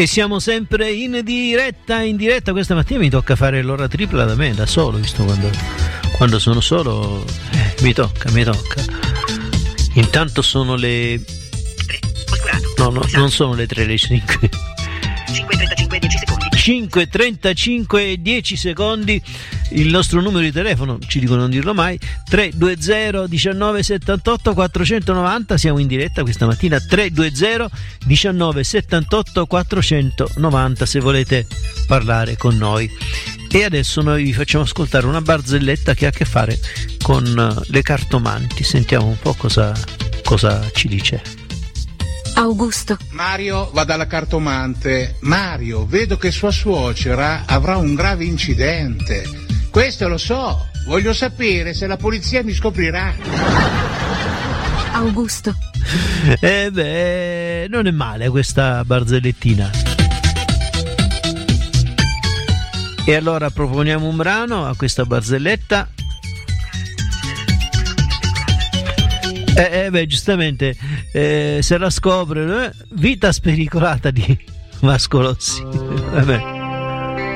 E siamo sempre in diretta. Questa mattina mi tocca fare l'ora tripla da me, da solo, visto quando sono solo, mi tocca. Intanto sono le... No, non sono le 3, le 5. 5:35 10 secondi. 5:35 10 secondi. Il nostro numero di telefono, ci dico non dirlo mai, 320 19 78 490. Siamo in diretta questa mattina, 320 19 78 490, se volete parlare con noi. E adesso noi vi facciamo ascoltare una barzelletta che ha a che fare con le cartomanti. Sentiamo un po' cosa ci dice. Augusto. Mario va dalla cartomante. Mario, vedo che sua suocera avrà un grave incidente. Questo lo so, voglio sapere se la polizia mi scoprirà. Augusto. Non è male questa barzellettina. E allora proponiamo un brano a questa barzelletta. Giustamente, se la scopre, vita spericolata di Vasco Rossi. Vabbè.